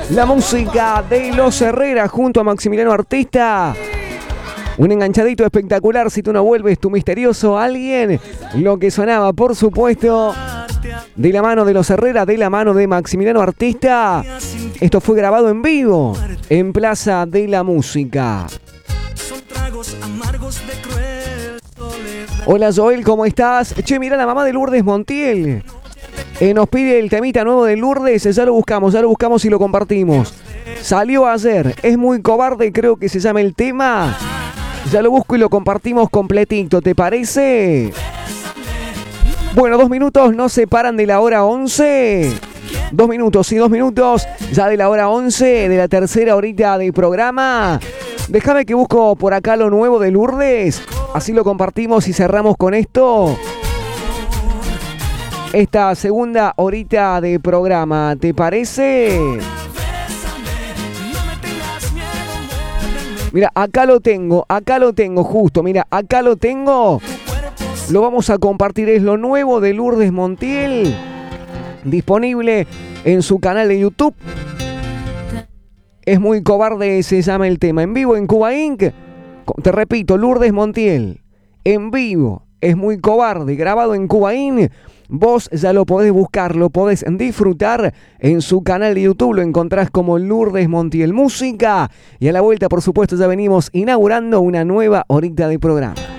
La música de Los Herrera junto a Maximiliano Artista. Un enganchadito espectacular, si tú no vuelves, tu misterioso alguien. Lo que sonaba, por supuesto, de la mano de Los Herrera, de la mano de Maximiliano Artista. Esto fue grabado en vivo en Plaza de la Música. Hola Joel, ¿cómo estás? Che, mira la mamá de Lourdes Montiel. Nos pide el temita nuevo de Lourdes. Ya lo buscamos y lo compartimos. Salió ayer, es muy cobarde, creo que se llama el tema. Ya lo busco y lo compartimos completito, ¿te parece? Bueno, 2 minutos nos separan de la hora 11. 2 minutos ya de la hora 11 de la tercera horita de programa. Déjame que busco por acá lo nuevo de Lourdes. Así lo compartimos y cerramos con esto. Esta segunda horita de programa, ¿te parece? Mira, acá lo tengo justo, mira, acá lo tengo. Lo vamos a compartir, es lo nuevo de Lourdes Montiel, disponible en su canal de YouTube. Es muy cobarde, se llama el tema, en vivo en Cuba Inc. Te repito, Lourdes Montiel, en vivo, es muy cobarde, grabado en Cuba Inc. Vos ya lo podés buscar, lo podés disfrutar en su canal de YouTube, lo encontrás como Lourdes Montiel Música. Y a la vuelta, por supuesto, ya venimos inaugurando una nueva horita de programa.